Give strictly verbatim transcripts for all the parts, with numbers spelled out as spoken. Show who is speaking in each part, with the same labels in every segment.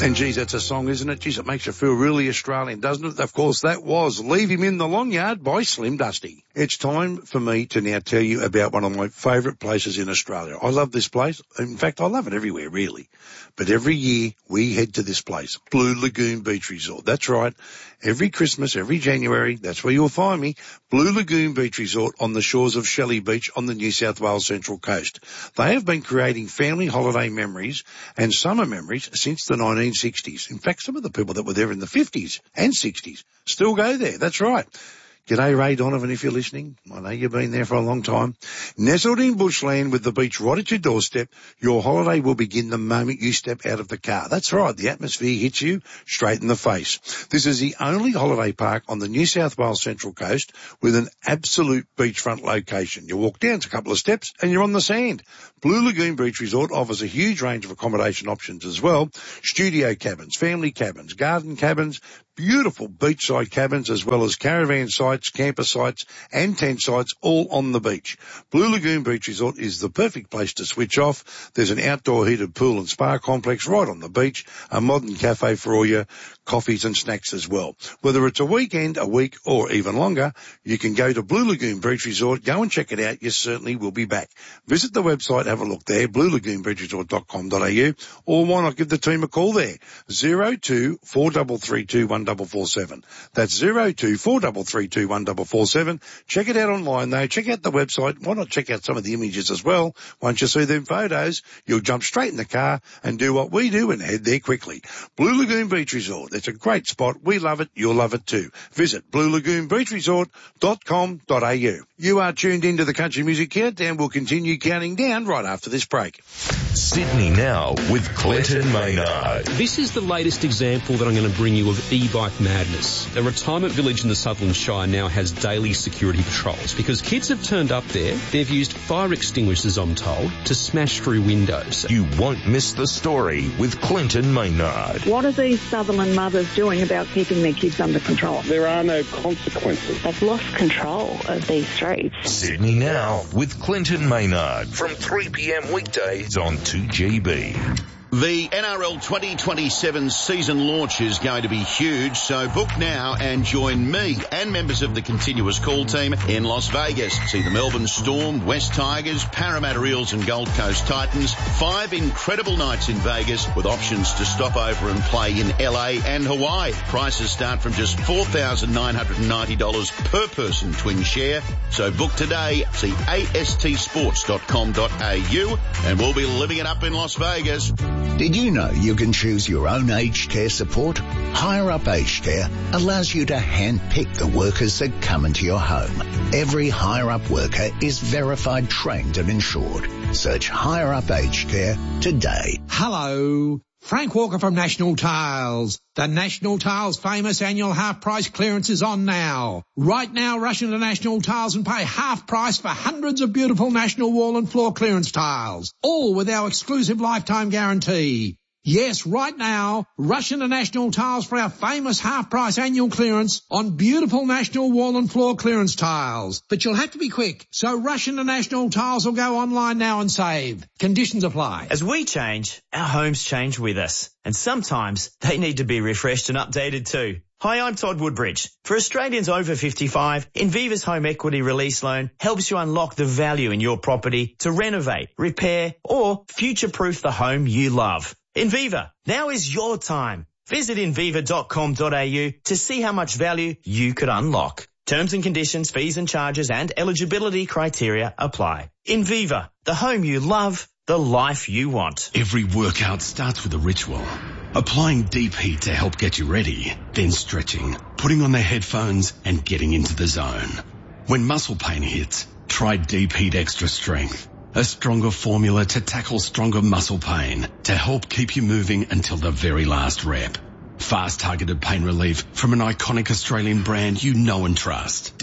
Speaker 1: And geez, that's a song, isn't it? Geez, it makes you feel really Australian, doesn't it? Of course, that was Leave Him in the Long Yard by Slim Dusty. It's time for me to now tell you about one of my favourite places in Australia. I love this place. In fact, I love it everywhere, really. But every year we head to this place, Blue Lagoon Beach Resort. That's right. Every Christmas, every January, that's where you'll find me, Blue Lagoon Beach Resort on the shores of Shelley Beach on the New South Wales Central Coast. They have been creating family holiday memories and summer memories since the nineteen sixties. In fact, some of the people that were there in the fifties and sixties still go there. That's right. G'day, Ray Donovan, if you're listening. I know you've been there for a long time. Nestled in bushland with the beach right at your doorstep, your holiday will begin the moment you step out of the car. That's right, the atmosphere hits you straight in the face. This is the only holiday park on the New South Wales Central Coast with an absolute beachfront location. You walk down a couple of steps and you're on the sand. Blue Lagoon Beach Resort offers a huge range of accommodation options as well. Studio cabins, family cabins, garden cabins, beautiful beachside cabins, as well as caravan sites, camper sites and tent sites, all on the beach. Blue Lagoon Beach Resort is the perfect place to switch off. There's an outdoor heated pool and spa complex right on the beach, a modern cafe for all your coffees and snacks as well. Whether it's a weekend, a week or even longer, you can go to Blue Lagoon Beach Resort, go and check it out. You certainly will be back. Visit the website, have a look there, blue lagoon beach resort dot com dot a u, or why not give the team a call there, zero two four three three two one four four seven. That's zero two four three three two one four four seven. Check it out online though. Check out the website. Why not check out some of the images as well? Once you see them photos, you'll jump straight in the car and do what we do and head there quickly. Blue Lagoon Beach Resort. It's a great spot. We love it. You'll love it too. Visit blue lagoon beach resort dot com dot a u. You are tuned into the Country Music Countdown. We'll continue counting down right after this break.
Speaker 2: Sydney Now with Clinton Maynard.
Speaker 3: This is the latest example that I'm going to bring you of e-bike madness. A retirement village in the Sutherland Shire now has daily security patrols because kids have turned up there. They've used fire extinguishers, I'm told, to smash through windows.
Speaker 2: You won't miss the story with Clinton Maynard.
Speaker 4: What are these Sutherland mothers doing about keeping their kids under control?
Speaker 5: There are no consequences.
Speaker 4: They've lost control of these streets.
Speaker 2: Sydney Now with Clinton Maynard from three p.m. weekdays on two G B.
Speaker 6: The N R L twenty twenty-seven season launch is going to be huge, so book now and join me and members of the Continuous Call team in Las Vegas. See the Melbourne Storm, West Tigers, Parramatta Eels and Gold Coast Titans. Five incredible nights in Vegas with options to stop over and play in L A and Hawaii. Prices start from just four thousand nine hundred ninety dollars per person twin share. So book today. See a s t sports dot com dot a u and we'll be living it up in Las Vegas.
Speaker 7: Did you know you can choose your own aged care support? Higher Up Aged Care allows you to handpick the workers that come into your home. Every Higher Up worker is verified, trained and insured. Search Higher Up Aged Care today.
Speaker 8: Hello. Frank Walker from National Tiles. The National Tiles famous annual half price clearance is on now. Right now, rush into National Tiles and pay half price for hundreds of beautiful National wall and floor clearance tiles, all with our exclusive lifetime guarantee. Yes, right now, rush into National Tiles for our famous half-price annual clearance on beautiful National wall and floor clearance tiles. But you'll have to be quick, so rush into National Tiles or go online now and save. Conditions apply.
Speaker 9: As we change, our homes change with us. And sometimes they need to be refreshed and updated too. Hi, I'm Todd Woodbridge. For Australians over fifty-five, Inviva's Home Equity Release Loan helps you unlock the value in your property to renovate, repair or future-proof the home you love. Inviva, now is your time. Visit inviva dot com dot a u to see how much value you could unlock. Terms and conditions, fees and charges and eligibility criteria apply. Inviva, the home you love, the life you want.
Speaker 10: Every workout starts with a ritual. Applying deep heat to help get you ready, then stretching, putting on the headphones and getting into the zone. When muscle pain hits, try Deep Heat Extra Strength. A stronger formula to tackle stronger muscle pain to help keep you moving until the very last rep. Fast targeted pain relief from an iconic Australian brand you know and trust.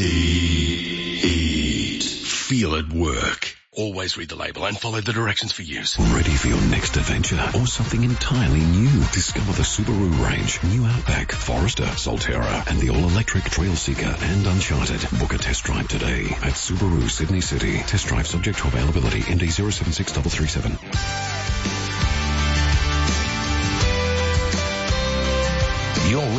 Speaker 10: Deep. Feel it work. Always read the label and follow the directions for use.
Speaker 11: Ready for your next adventure or something entirely new? Discover the Subaru range, New Outback, Forester, Solterra, and the all-electric Trail Seeker and Uncharted. Book a test drive today at Subaru Sydney City. Test drive subject to availability. N D zero seven six three three seven.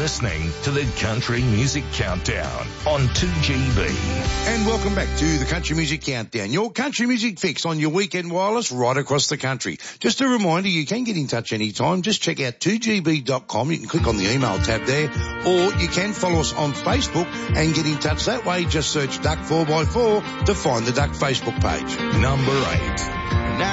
Speaker 2: listening to the Country Music Countdown on two G B.
Speaker 1: And welcome back to the Country Music Countdown, your country music fix on your weekend wireless right across the country. Just a reminder, you can get in touch anytime. Just check out two G B dot com. You can click on the email tab there, or you can follow us on Facebook and get in touch that way. Just search Duck four by four to find the Duck Facebook page.
Speaker 2: Number eight.